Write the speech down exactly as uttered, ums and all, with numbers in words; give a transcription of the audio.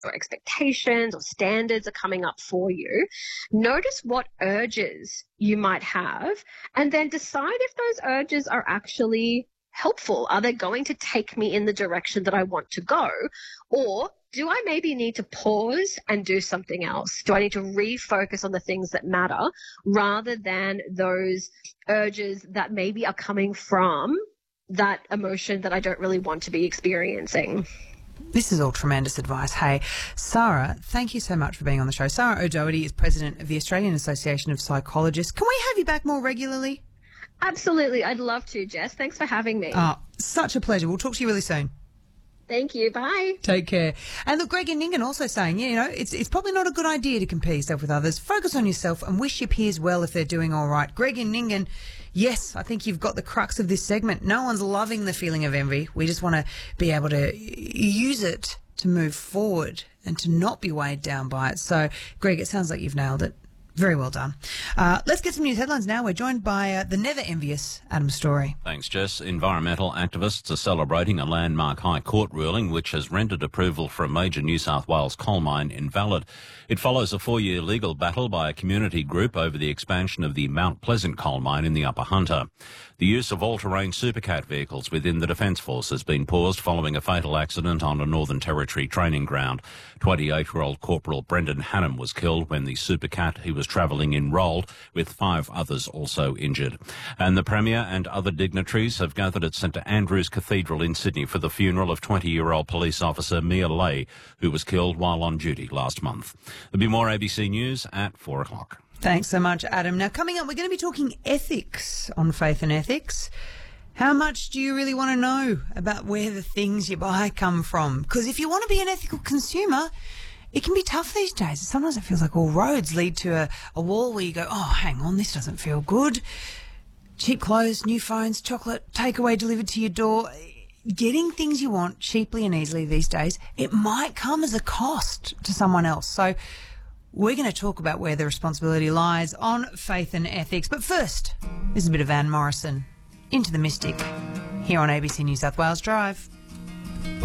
or expectations or standards are coming up for you, notice what urges you might have and then decide if those urges are actually helpful. Are they going to take me in the direction that I want to go? Or do I maybe need to pause and do something else? Do I need to refocus on the things that matter rather than those urges that maybe are coming from that emotion that I don't really want to be experiencing? This is all tremendous advice. Hey, Sarah, thank you so much for being on the show. Sarah O'Doherty is president of the Australian Association of Psychologists. Can we have you back more regularly? Absolutely. I'd love to, Jess. Thanks for having me. Oh, such a pleasure. We'll talk to you really soon. Thank you. Bye. Take care. And look, Greg and Ningen also saying, yeah, you know, it's it's probably not a good idea to compare yourself with others. Focus on yourself and wish your peers well if they're doing all right. Greg and Ningen, yes, I think you've got the crux of this segment. No one's loving the feeling of envy. We just want to be able to use it to move forward and to not be weighed down by it. So, Greg, it sounds like you've nailed it. Very well done. Uh, let's get some news headlines now. We're joined by uh, the never envious Adam Story. Thanks, Jess. Environmental activists are celebrating a landmark High Court ruling which has rendered approval for a major New South Wales coal mine invalid. It follows a four-year legal battle by a community group over the expansion of the Mount Pleasant coal mine in the Upper Hunter. The use of all-terrain Supercat vehicles within the Defence Force has been paused following a fatal accident on a Northern Territory training ground. twenty-eight-year-old Corporal Brendan Hannam was killed when the Supercat he was travelling in rolled, with five others also injured. And the Premier and other dignitaries have gathered at St Andrew's Cathedral in Sydney for the funeral of twenty-year-old police officer Mia Lay, who was killed while on duty last month. There'll be more A B C News at four o'clock. Thanks so much, Adam. Now, coming up, we're going to be talking ethics on Faith and Ethics. How much do you really want to know about where the things you buy come from? Because if you want to be an ethical consumer, it can be tough these days. Sometimes it feels like all roads lead to a, a wall where you go, oh, hang on, this doesn't feel good. Cheap clothes, new phones, chocolate, takeaway delivered to your door. Getting things you want cheaply and easily these days, it might come as a cost to someone else. So we're going to talk about where the responsibility lies on Faith and Ethics. But first, this is a bit of Van Morrison, Into the Mystic, here on A B C New South Wales Drive.